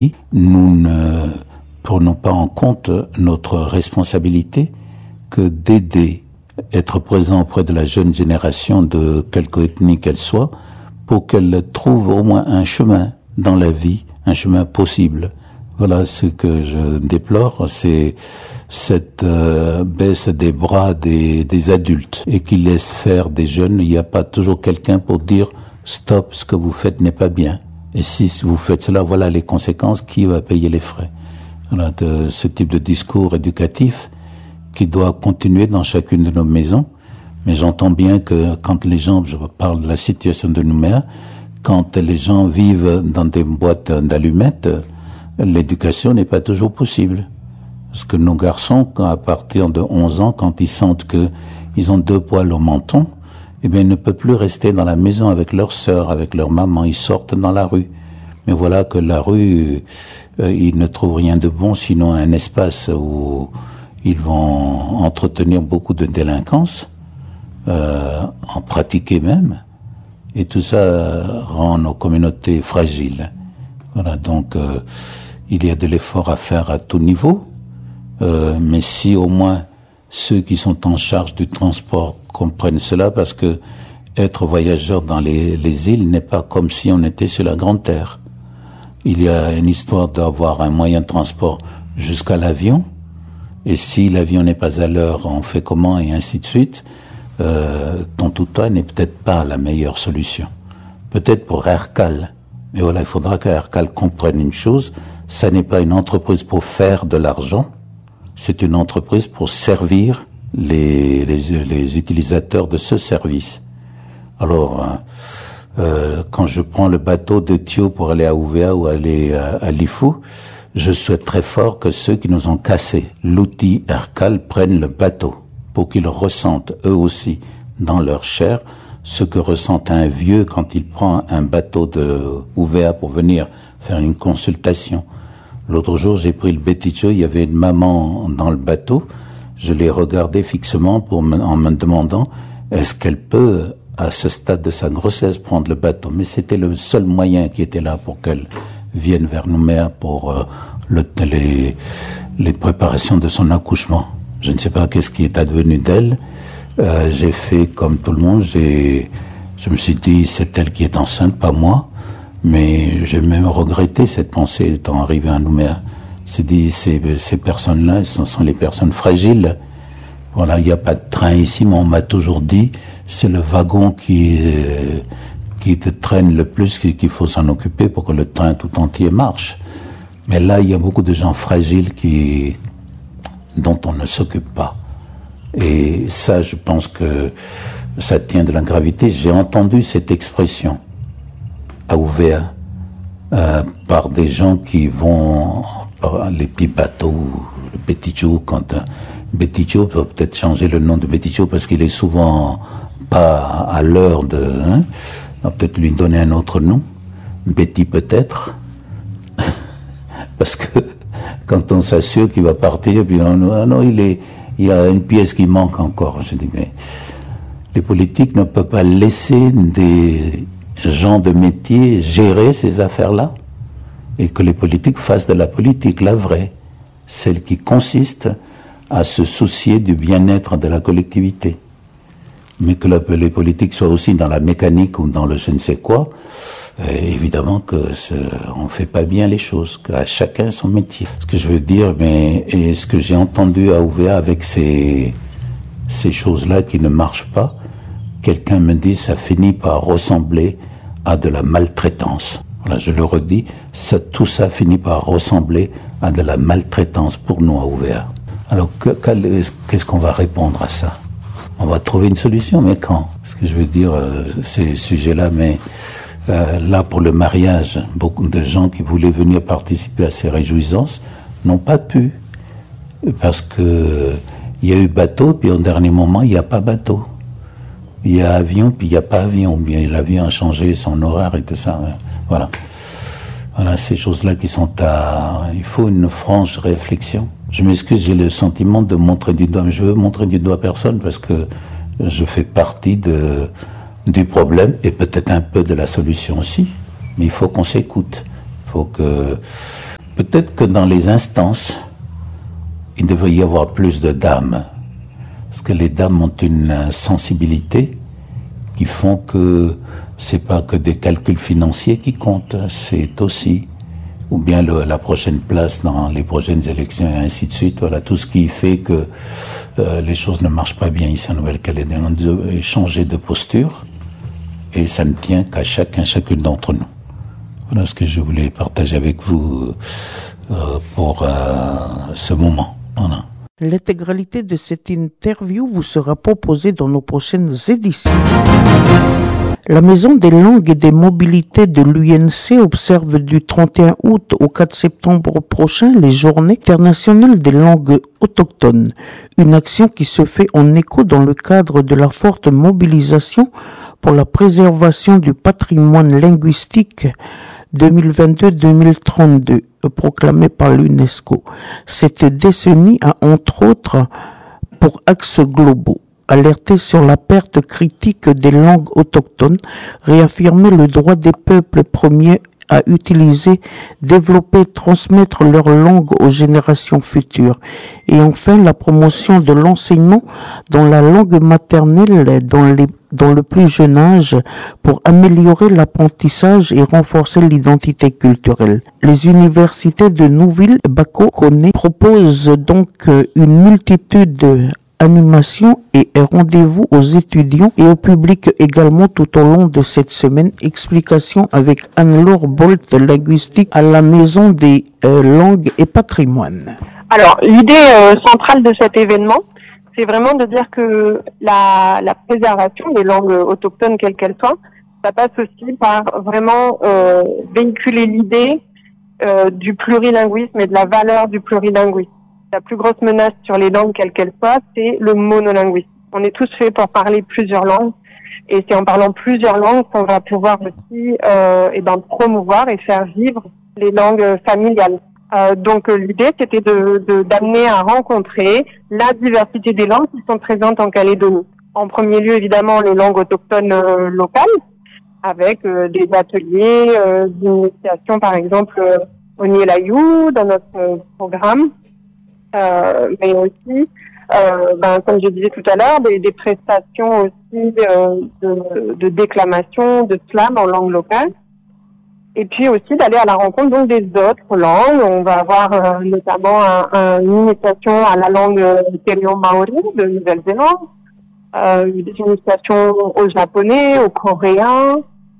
nous ne prenons pas en compte notre responsabilité que d'aider, être présent auprès de la jeune génération de quelque ethnie qu'elle soit, pour qu'elle trouve au moins un chemin dans la vie, un chemin possible. Voilà ce que je déplore, c'est cette baisse des bras des adultes et qui laisse faire des jeunes. Il n'y a pas toujours quelqu'un pour dire « stop, ce que vous faites n'est pas bien ». Et si vous faites cela, voilà les conséquences, qui va payer les frais? Voilà, de ce type de discours éducatif qui doit continuer dans chacune de nos maisons. Mais j'entends bien que quand les gens, je parle de la situation de Nouméa, quand les gens vivent dans des boîtes d'allumettes, l'éducation n'est pas toujours possible. Parce que nos garçons, à partir de 11 ans, quand ils sentent qu'ils ont 2 poils au menton, eh bien, ils ne peuvent plus rester dans la maison avec leur sœur, avec leur maman. Ils sortent dans la rue. Mais voilà que la rue, ils ne trouvent rien de bon, sinon un espace où ils vont entretenir beaucoup de délinquance, en pratiquer même. Et tout ça rend nos communautés fragiles. Voilà, donc il y a de l'effort à faire à tout niveau. Mais si au moins ceux qui sont en charge du transport comprennent cela, parce que être voyageur dans les îles n'est pas comme si on était sur la grande terre. Il y a une histoire d'avoir un moyen de transport jusqu'à l'avion, et si l'avion n'est pas à l'heure, on fait comment, et ainsi de suite. Ton tuta n'est peut-être pas la meilleure solution. Peut-être pour Aircal. Mais voilà, il faudra qu'Aircal comprenne une chose, ça n'est pas une entreprise pour faire de l'argent, c'est une entreprise pour servir les utilisateurs de ce service. Alors, quand je prends le bateau de Thio pour aller à Ouvéa ou aller à Lifou, je souhaite très fort que ceux qui nous ont cassé l'outil Aircal prennent le bateau pour qu'ils ressentent eux aussi dans leur chair ce que ressent un vieux quand il prend un bateau de Ouvéa pour venir faire une consultation. L'autre jour, j'ai pris le Beticho, il y avait une maman dans le bateau. Je l'ai regardée fixement en me demandant est-ce qu'elle peut, à ce stade de sa grossesse, prendre le bateau. Mais c'était le seul moyen qui était là pour qu'elle vienne vers Nouméa pour les préparations de son accouchement. Je ne sais pas qu'est-ce qui est advenu d'elle. J'ai fait comme tout le monde. Je me suis dit c'est elle qui est enceinte, pas moi. Mais j'ai même regretté cette pensée étant arrivé à Nouméa. C'est dit, ces personnes-là, ce sont les personnes fragiles. Voilà, il n'y a pas de train ici, mais on m'a toujours dit, c'est le wagon qui te traîne le plus qu'il faut s'en occuper pour que le train tout entier marche. Mais là, il y a beaucoup de gens fragiles dont on ne s'occupe pas. Et ça, je pense que ça tient de la gravité. J'ai entendu cette expression à Ouvéa par des gens qui vont par les petits bateaux, le Beticho, quand Beticho peut peut-être changer le nom de Beticho parce qu'il est souvent pas à l'heure de, on va peut-être lui donner un autre nom, Betty peut-être, parce que quand on s'assure qu'il va partir, puis non, il y a une pièce qui manque encore. Je dis mais les politiques ne peuvent pas laisser des gens de métier gérer ces affaires-là et que les politiques fassent de la politique, la vraie, celle qui consiste à se soucier du bien-être de la collectivité. Mais que les politiques soient aussi dans la mécanique ou dans le je ne sais quoi, évidemment que on fait pas bien les choses, qu'à chacun son métier. Ce que je veux dire, et ce que j'ai entendu à Ouvéa avec ces choses-là qui ne marchent pas, quelqu'un me dit ça finit par ressembler à de la maltraitance. Voilà, je le redis, tout ça finit par ressembler à de la maltraitance pour nous à Ouvéa. Alors qu'est-ce qu'on va répondre à ça? On va trouver une solution, mais quand? Ce que je veux dire, ces sujets-là, mais là pour le mariage, beaucoup de gens qui voulaient venir participer à ces réjouissances n'ont pas pu, parce que il y a eu bateau, puis au dernier moment il n'y a pas bateau. Il y a avion, puis il n'y a pas avion. Bien, l'avion a changé son horaire et tout ça. Voilà. Voilà ces choses-là qui sont il faut une franche réflexion. Je m'excuse, j'ai le sentiment de montrer du doigt, mais je veux montrer du doigt à personne parce que je fais partie du problème et peut-être un peu de la solution aussi. Mais il faut qu'on s'écoute. Il faut que Peut-être que dans les instances, il devrait y avoir plus de dames. Parce que les dames ont une sensibilité qui font que c'est pas que des calculs financiers qui comptent, c'est aussi, ou bien la prochaine place dans les prochaines élections et ainsi de suite. Voilà, tout ce qui fait que les choses ne marchent pas bien ici en Nouvelle-Calédonie. On doit changer de posture et ça ne tient qu'à chacune d'entre nous. Voilà ce que je voulais partager avec vous pour ce moment. Voilà. L'intégralité de cette interview vous sera proposée dans nos prochaines éditions. La Maison des langues et des mobilités de l'UNC observe du 31 août au 4 septembre prochain les Journées internationales des langues autochtones, une action qui se fait en écho dans le cadre de la forte mobilisation pour la préservation du patrimoine linguistique 2022-2032, proclamée par l'UNESCO. Cette décennie a entre autres pour axes globaux alerter sur la perte critique des langues autochtones, réaffirmer le droit des peuples premiers à utiliser, développer, transmettre leur langue aux générations futures. Et enfin, la promotion de l'enseignement dans la langue maternelle dans le plus jeune âge pour améliorer l'apprentissage et renforcer l'identité culturelle. Les universités de Nouville-Bako-Koné proposent donc une multitude animation et un rendez-vous aux étudiants et au public également tout au long de cette semaine. Explication avec Anne-Laure Bolt, linguistique à la Maison des langues et patrimoine. Alors, l'idée centrale de cet événement, c'est vraiment de dire que la préservation des langues autochtones, quelles qu'elles soient, ça passe aussi par vraiment véhiculer l'idée du plurilinguisme et de la valeur du plurilinguisme. La plus grosse menace sur les langues, quelles qu'elles soient, c'est le monolinguisme. On est tous faits pour parler plusieurs langues, et c'est en parlant plusieurs langues qu'on va pouvoir aussi promouvoir et faire vivre les langues familiales. Donc l'idée, c'était d'amener à rencontrer la diversité des langues qui sont présentes en Calédonie. En premier lieu, évidemment, les langues autochtones locales, avec des ateliers d'initiation, par exemple, au Nielayou, dans notre programme. Mais aussi, comme je disais tout à l'heure, des prestations aussi de déclamation, de slam en langue locale. Et puis aussi d'aller à la rencontre donc des autres langues. On va avoir notamment une initiation à la langue Terion Maori de Nouvelle-Zélande, des initiations au japonais, au coréen,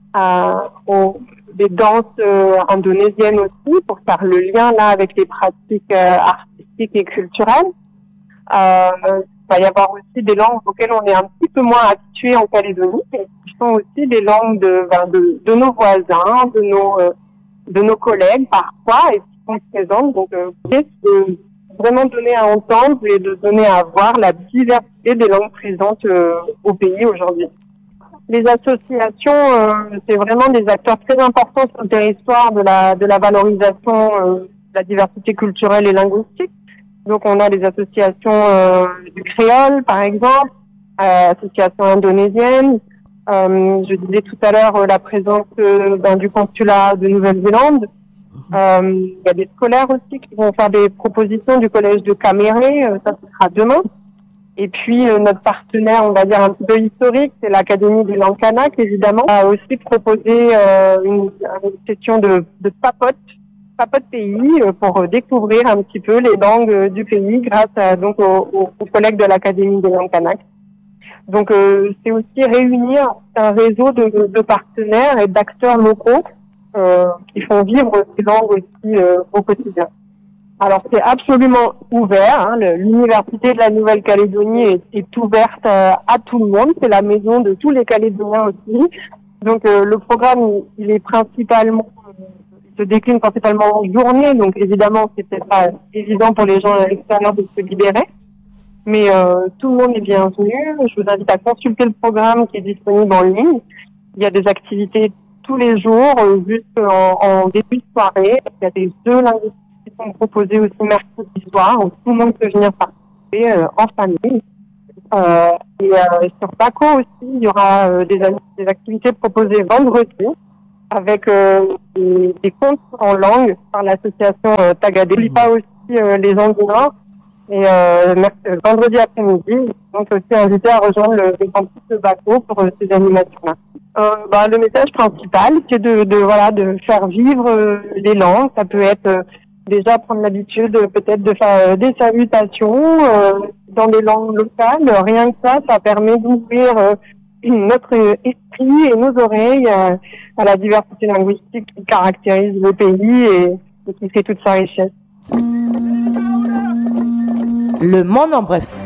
des danses indonésiennes aussi pour faire le lien là avec les pratiques artistiques et culturelles. Il va y avoir aussi des langues auxquelles on est un petit peu moins habitué en Calédonie, et qui sont aussi des langues de nos voisins, de nos collègues parfois, et qui sont présentes. Donc, de vraiment donner à entendre et de donner à voir la diversité des langues présentes au pays aujourd'hui. Les associations, c'est vraiment des acteurs très importants sur le territoire de la valorisation de la diversité culturelle et linguistique. Donc, on a les associations du créole, par exemple, associations indonésiennes. Je disais tout à l'heure la présence du consulat de Nouvelle-Zélande. Il y a des scolaires aussi qui vont faire des propositions du collège de Caméré. Ça, ce sera demain. Et puis, notre partenaire, on va dire un petit peu historique, c'est l'Académie des langues kanak, évidemment, a aussi proposé une session de papote pays pour découvrir un petit peu les langues du pays grâce donc aux collègues de l'Académie des langues kanak. Donc, c'est aussi réunir un réseau de partenaires et d'acteurs locaux qui font vivre ces langues aussi au quotidien. Alors, c'est absolument ouvert. L'Université de la Nouvelle-Calédonie est ouverte à tout le monde. C'est la maison de tous les Calédoniens aussi. Donc, le programme, il est principalement, se décline principalement en journée. Donc, évidemment, c'est peut-être pas évident pour les gens à l'extérieur de se libérer. Mais tout le monde est bienvenu. Je vous invite à consulter le programme qui est disponible en ligne. Il y a des activités tous les jours, juste en début de soirée. Il y a des jeux linguistiques qui sont proposés aussi mercredi soir, où tout le monde peut venir participer en famille. Et sur Bako aussi, il y aura des activités proposées vendredi. avec des contes en langue par l'association Tagadé. N'oublie pas aussi les Ondes du Nord. Et vendredi après-midi, donc aussi invité à rejoindre le campus de Baco pour ces animations-là. Le message principal, c'est de faire vivre les langues. Ça peut être déjà prendre l'habitude peut-être de faire des salutations dans des langues locales. Rien que ça permet d'ouvrir notre esprit et nos oreilles à la diversité linguistique qui caractérise le pays et qui fait toute sa richesse. Le Monde en bref.